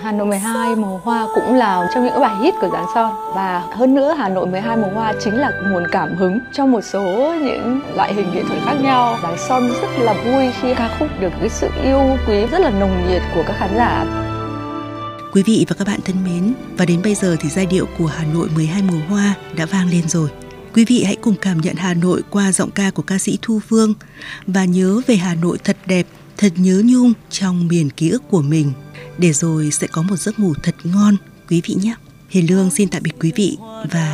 Hà Nội 12 mùa hoa cũng là trong những bài hit của Giáng Son. Và hơn nữa Hà Nội 12 mùa hoa chính là nguồn cảm hứng cho một số những loại hình nghệ thuật khác nhau. Giáng Son rất là vui khi ca khúc được cái sự yêu quý rất là nồng nhiệt của các khán giả. Quý vị và các bạn thân mến, và đến bây giờ thì giai điệu của Hà Nội 12 mùa hoa đã vang lên rồi. Quý vị hãy cùng cảm nhận Hà Nội qua giọng ca của ca sĩ Thu Phương và nhớ về Hà Nội thật đẹp, thật nhớ nhung trong miền ký ức của mình, để rồi sẽ có một giấc ngủ thật ngon quý vị nhé. Hiền Lương xin tạm biệt quý vị và